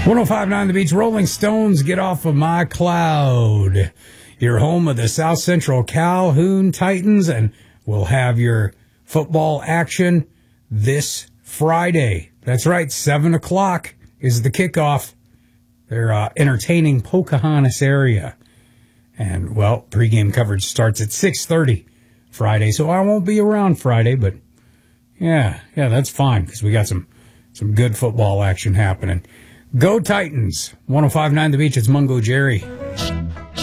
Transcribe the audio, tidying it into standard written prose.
105.9 The Beach, Rolling Stones, Get Off of My Cloud. Your home of the South Central Calhoun Titans, and we'll have your football action this Friday. That's right, 7 o'clock is the kickoff. They're entertaining Pocahontas area. And, well, pregame coverage starts at 6:30 Friday, so I won't be around Friday, but yeah, that's fine, because we got some good football action happening. Go Titans. 105.9 The Beach, it's Mungo Jerry.